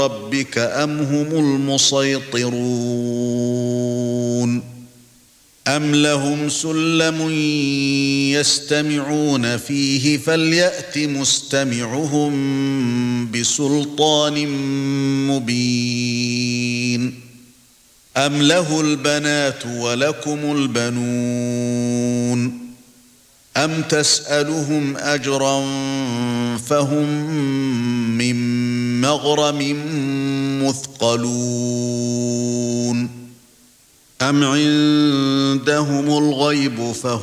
رَبِّكَ أَمْ هُمُ الْمُصَيْطِرُونَ أَمْ لَهُمْ سُلَّمٌ يَسْتَمِعُونَ فِيهِ فَلْيَأْتِ مُسْتَمِعُهُم بِسُلْطَانٍ مُبِينٍ أَمْ لَهُ الْبَنَاتُ وَلَكُمُ الْبَنُونَ أَمْ تَسْأَلُهُمْ أَجْرًا فَهُمْ مِنْ مَغْرَمٍ مُثْقَلُونَ أَمْ عِندَهُمُ الْغَيْبُ فَهُمْ